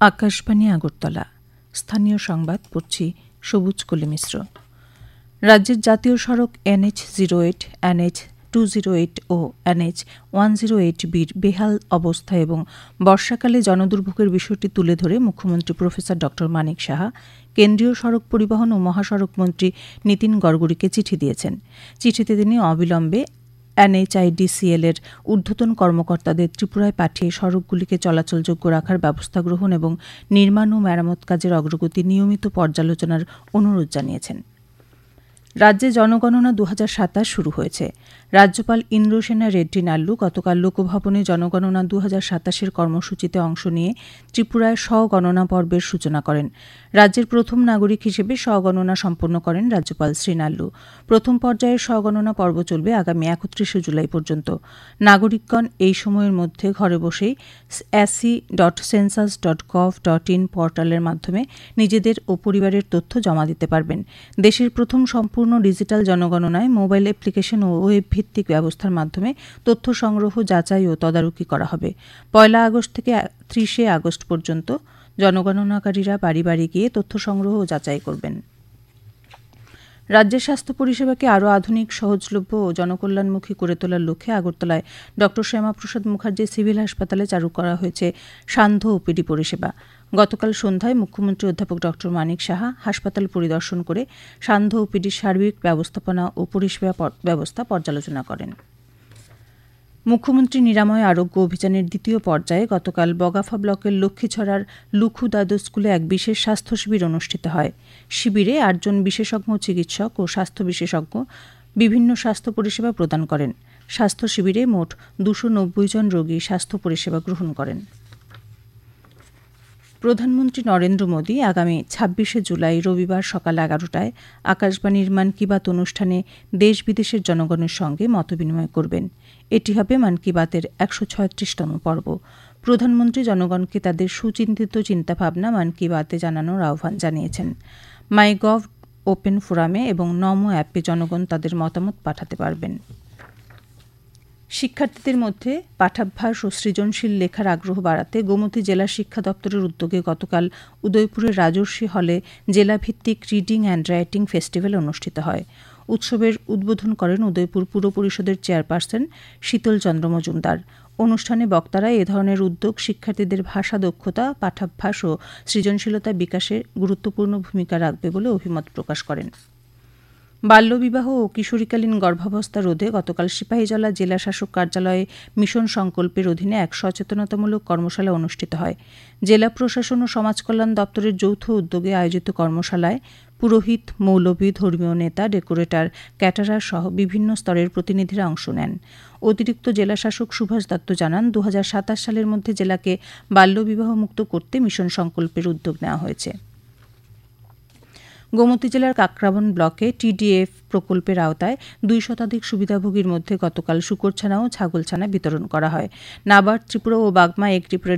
আকাশবাণী আগরতলা স্থানীয় সংবাদ পড়ছি সবুজ কলি মিশ্র। রাজ্যের জাতীয় সড়ক NH 08, NH 208 ও NH 108B বেহাল অবস্থা এবং বর্ষাকালে জনদুর্ভোগের বিষয়টি তুলে ধরে মুখ্যমন্ত্রী প্রফেসর ড মানিক সাহা কেন্দ্রীয় সড়ক পরিবহন ও মহাসড়ক মন্ত্রী নীতিন গড়করিকে চিঠি দিয়েছেন। চিঠিতে তিনি অবিলম্বে NHIDCL এর ঊর্ধ্বতন কর্মকর্তাদের ত্রিপুরায় পাঠিয়ে সড়কগুলিকে চলাচলযোগ্য রাখার ব্যবস্থা গ্রহণ এবং নির্মাণ ও মেরামত কাজের অগ্রগতি নিয়মিত পর্যালোচনার অনুরোধ জানিয়েছেন। রাজ্যে জনগণনা 2027 শুরু হয়েছে। রাজ্যপাল ইন্দ্রসেনা রেড্ডি নাল্লু গতকাল লোকভবনে জনগণনা 2027 কর্মসূচিতে অংশ নিয়ে ত্রিপুরায় স্বগণনা পর্বের সূচনা করেন। রাজ্যের প্রথম নাগরিক হিসেবে স্বগণনা সম্পন্ন করেন রাজ্যপাল শ্রী নাল্লু। প্রথম পর্যায়ের স্বগণনা পর্ব চলবে আগামী 31 জুলাই পর্যন্ত। নাগরিকগণ এই সময়ের মধ্যে ঘরে বসেই se.census.gov.in পোর্টালের মাধ্যমে নিজেদের ও পরিবারের তথ্য জমা দিতে পারবেন। দেশের প্রথম সম্পূর্ণ ডিজিটাল জনগণনায় মোবাইল অ্যাপ্লিকেশন ও ওয়েব ভিত্তিক ব্যবস্থার মাধ্যমে তথ্য সংগ্রহ, যাচাই ও তদারকি করা হবে। 1 আগস্ট থেকে 30 আগস্ট পর্যন্ত জনগণনাকারীরা বাড়ি বাড়ি গিয়ে তথ্য সংগ্রহ ও যাচাই করবেন। রাজ্যের স্বাস্থ্য পরিষেবাকে আরও আধুনিক, সহজলভ্য ও জনকল্যাণমুখী করে তোলার লক্ষ্যে আগরতলায় ড শ্যামাপ্রসাদ মুখার্জি সিভিল হাসপাতালে চালু করা হয়েছে সান্ধ্য ওপিডি পরিষেবা। গতকাল সন্ধ্যায় মুখ্যমন্ত্রী অধ্যাপক ড মানিক সাহা হাসপাতাল পরিদর্শন করে সান্ধ্য ওপিডির সার্বিক ব্যবস্থাপনা ও পরিষেবা ব্যবস্থা পর্যালোচনা করেন। মুখ্যমন্ত্রী নিরাময় আরোগ্য অভিযানের দ্বিতীয় পর্যায়ে গতকাল বগাফা ব্লকের লক্ষ্মীছড়ার লুখু দ্বাদশ স্কুলে এক বিশেষ স্বাস্থ্য শিবির অনুষ্ঠিত হয়। শিবিরে 8 জন বিশেষজ্ঞ চিকিৎসক ও স্বাস্থ্য বিশেষজ্ঞ বিভিন্ন স্বাস্থ্য পরিষেবা প্রদান করেন। স্বাস্থ্য শিবিরে মোট 290 জন রোগী স্বাস্থ্য পরিষেবা গ্রহণ করেন। প্রধানমন্ত্রী নরেন্দ্র মোদী আগামী 26 জুলাই রবিবার সকাল 11টায় আকাশবাণীর মন কি বাত অনুষ্ঠানে দেশ বিদেশের জনগণের সঙ্গে মতবিনিময় করবেন। এটি হবে মন কি বাতের 136তম পর্ব। প্রধানমন্ত্রী জনগণকে তাদের সুচিন্তিত চিন্তাভাবনা মন কি বাতে জানানোর আহ্বান জানিয়েছেন। মাইগভ ওপেন ফোরামে এবং নমো অ্যাপে জনগণ তাদের মতামত পাঠাতে পারবেন। শিক্ষার্থীদের মধ্যে পাঠাভ্যাস ও সৃজনশীল লেখার আগ্রহ বাড়াতে গোমতী জেলা শিক্ষা দপ্তরের উদ্যোগে গতকাল উদয়পুরের রাজর্ষি হলে জেলাভিত্তিক রিডিং অ্যান্ড রাইটিং ফেস্টিভ্যাল অনুষ্ঠিত হয়। উৎসবের উদ্বোধন করেন উদয়পুর পুর পরিষদের চেয়ারপারসন শীতল চন্দ্র মজুমদার। অনুষ্ঠানে বক্তারা এ ধরনের উদ্যোগ শিক্ষার্থীদের ভাষা দক্ষতা, পাঠাভ্যাস ও সৃজনশীলতা বিকাশে গুরুত্বপূর্ণ ভূমিকা রাখবে বলে অভিমত প্রকাশ করেন। বাল্যবিবাহ ও কিশোরীকালীন গর্ভাবস্থা রোধে গতকাল সিপাহীজলা জেলা শাসক কার্যালয়ে মিশন সংকল্পের অধীনে এক সচেতনতামূলক কর্মশালা অনুষ্ঠিত হয়। জেলা প্রশাসন ও সমাজকল্যাণ দপ্তরের যৌথ উদ্যোগে আয়োজিত কর্মশালায় পুরোহিত, মৌলবী, ধর্মীয় নেতা, ডেকোরেটর, ক্যাটারার সহ বিভিন্ন স্তরের প্রতিনিধিরা অংশ নেন। অতিরিক্ত জেলা শাসক সুভাষ দত্ত জানান, 2027 সালের মধ্যে জেলাকে বাল্যবিবাহ মুক্ত করতে মিশন সংকল্পের উদ্যোগ নেওয়া হয়েছে। গোমতী জেলার কাকরাবন ব্লকে TDF প্রকল্পের আওতায় 2 শতাধিক সুবিধাভোগীর মধ্যে গতকাল শূকরছানা ও ছাগলছানা বিতরণ করা হয়। নাবার্ড ত্রিপুরা ও বাগমা এগ্রিপ্রের